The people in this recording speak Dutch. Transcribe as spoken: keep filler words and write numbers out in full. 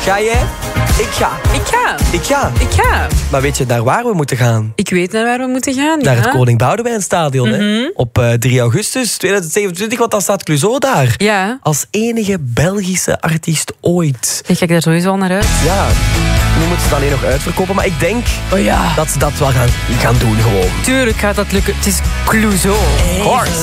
Ga jij? Ik ga. Ik ga. Ik ga. Ik ga. Maar weet je naar waar we moeten gaan? Ik weet naar waar we moeten gaan. Naar ja. het Koning Boudewijnstadion. Mm-hmm. Hè? Op uh, drie augustus tweeduizend zevenentwintig, want dan staat Clouseau daar. Ja. Als enige Belgische artiest ooit. Ik kijk daar sowieso al naar uit. Ja, nu moeten ze het alleen nog uitverkopen. Maar ik denk oh, ja. dat ze dat wel gaan, gaan doen gewoon. Tuurlijk gaat dat lukken. Het is Clouseau. Of course.